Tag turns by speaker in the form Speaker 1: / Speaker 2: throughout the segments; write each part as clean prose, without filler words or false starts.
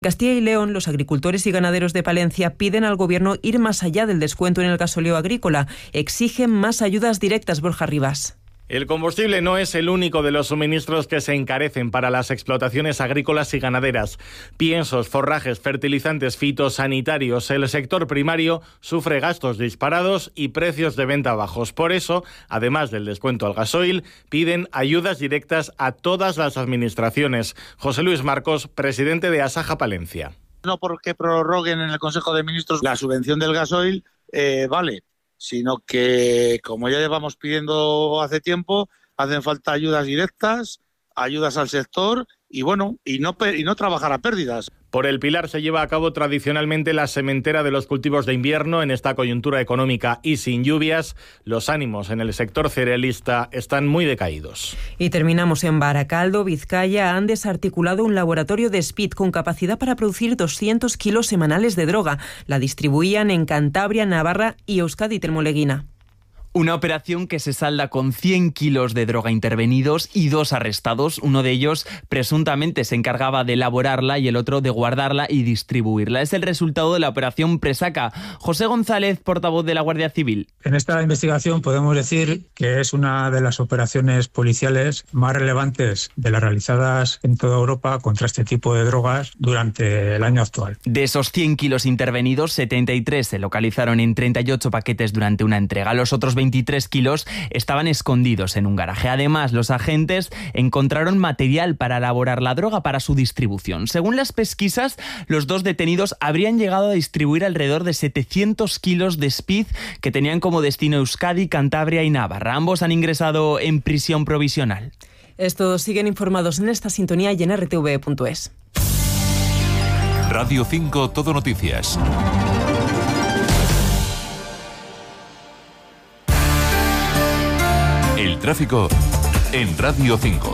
Speaker 1: Castilla y León, los agricultores y ganaderos de Palencia piden al Gobierno ir más allá del descuento en el gasóleo agrícola. Exigen más ayudas directas. Borja Rivas.
Speaker 2: El combustible no es el único de los suministros que se encarecen para las explotaciones agrícolas y ganaderas. Piensos, forrajes, fertilizantes, fitosanitarios. El sector primario sufre gastos disparados y precios de venta bajos. Por eso, además del descuento al gasoil, piden ayudas directas a todas las administraciones. José Luis Marcos, presidente de Asaja Palencia.
Speaker 3: No porque prorroguen en el Consejo de Ministros la subvención del gasoil, vale, sino que, como ya llevamos pidiendo hace tiempo, hacen falta ayudas directas, ayudas al sector y no trabajar a pérdidas.
Speaker 2: Por el Pilar se lleva a cabo tradicionalmente la sementera de los cultivos de invierno. En esta coyuntura económica y sin lluvias, los ánimos en el sector cerealista están muy decaídos.
Speaker 1: Y terminamos en Baracaldo, Vizcaya. Han desarticulado un laboratorio de Speed con capacidad para producir 200 kilos semanales de droga. La distribuían en Cantabria, Navarra y Euskadi y Termoleguina.
Speaker 4: Una operación que se salda con 100 kilos de droga intervenidos y 2 arrestados. Uno de ellos presuntamente se encargaba de elaborarla y el otro de guardarla y distribuirla. Es el resultado de la operación Presaca. José González, portavoz de la Guardia Civil.
Speaker 5: En esta investigación podemos decir que es una de las operaciones policiales más relevantes de las realizadas en toda Europa contra este tipo de drogas durante el año actual.
Speaker 4: De esos 100 kilos intervenidos, 73 se localizaron en 38 paquetes durante una entrega. Los otros 23 kilos estaban escondidos en un garaje. Además, los agentes encontraron material para elaborar la droga para su distribución. Según las pesquisas, los 2 detenidos habrían llegado a distribuir alrededor de 700 kilos de Speed que tenían como destino Euskadi, Cantabria y Navarra. Ambos han ingresado en prisión provisional.
Speaker 1: Estos siguen informados en esta sintonía y en rtv.es.
Speaker 6: Radio 5 Todo Noticias. El tráfico en Radio 5.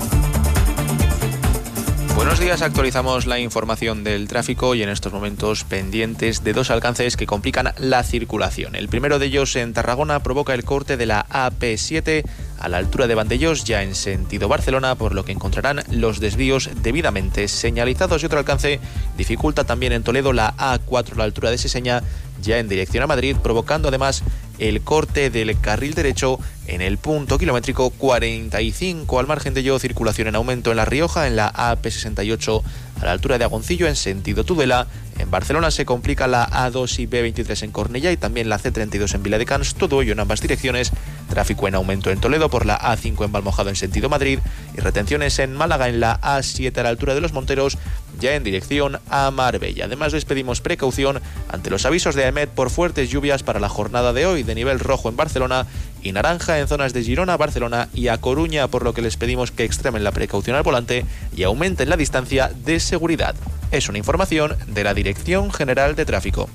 Speaker 7: Buenos días, actualizamos la información del tráfico y en estos momentos pendientes de 2 alcances que complican la circulación. El primero de ellos en Tarragona provoca el corte de la AP7 a la altura de Vandellós, ya en sentido Barcelona, por lo que encontrarán los desvíos debidamente señalizados. Y otro alcance dificulta también en Toledo la A4 a la altura de Seseña, ya en dirección a Madrid, provocando además el corte del carril derecho en el punto kilométrico 45. Al margen de ello, circulación en aumento en La Rioja, en la AP68 a la altura de Agoncillo en sentido Tudela. En Barcelona se complica la A2 y B23 en Cornellá y también la C32 en Viladecans, todo ello en ambas direcciones. Tráfico en aumento en Toledo por la A5 en Valmojado en sentido Madrid y retenciones en Málaga en la A7 a la altura de Los Monteros, ya en dirección a Marbella. Además, les pedimos precaución ante los avisos de AEMET por fuertes lluvias para la jornada de hoy, de nivel rojo en Barcelona y naranja en zonas de Girona, Barcelona y A Coruña, por lo que les pedimos que extremen la precaución al volante y aumenten la distancia de seguridad. Es una información de la Dirección General de Tráfico.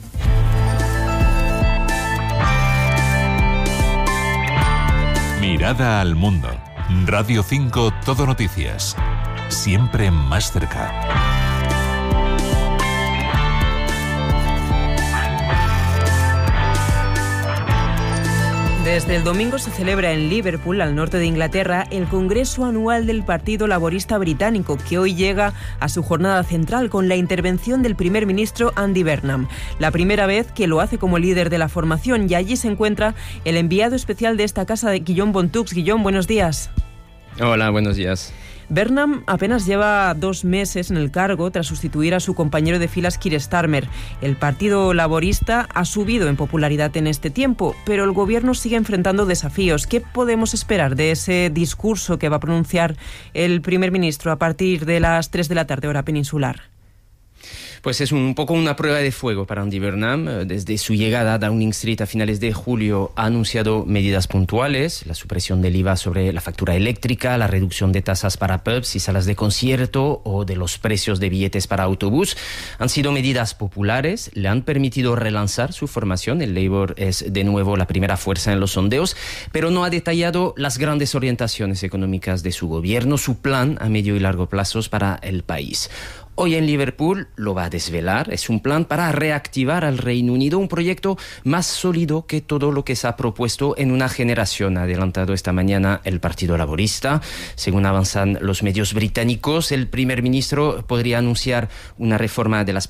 Speaker 6: Mirada al mundo. Radio 5 Todo Noticias. Siempre más cerca.
Speaker 1: Desde el domingo se celebra en Liverpool, al norte de Inglaterra, el Congreso Anual del Partido Laborista Británico, que hoy llega a su jornada central con la intervención del primer ministro Andy Burnham. La primera vez que lo hace como líder de la formación, y allí se encuentra el enviado especial de esta casa, de Guillaume Bontux. Guillaume, buenos días.
Speaker 8: Hola, buenos días.
Speaker 1: Burnham apenas lleva 2 meses en el cargo tras sustituir a su compañero de filas Keir Starmer. El Partido Laborista ha subido en popularidad en este tiempo, pero el gobierno sigue enfrentando desafíos. ¿Qué podemos esperar de ese discurso que va a pronunciar el primer ministro a partir de las 3 de la tarde, hora peninsular?
Speaker 8: Pues es un poco una prueba de fuego para Andy Burnham. Desde su llegada a Downing Street a finales de julio ha anunciado medidas puntuales: la supresión del IVA sobre la factura eléctrica, la reducción de tasas para pubs y salas de concierto o de los precios de billetes para autobús. Han sido medidas populares, le han permitido relanzar su formación. El Labour es de nuevo la primera fuerza en los sondeos, pero no ha detallado las grandes orientaciones económicas de su gobierno, su plan a medio y largo plazos para el país. Hoy en Liverpool lo va a desvelar. Es un plan para reactivar al Reino Unido, un proyecto más sólido que todo lo que se ha propuesto en una generación, ha adelantado esta mañana el Partido Laborista. Según avanzan los medios británicos, el primer ministro podría anunciar una reforma de las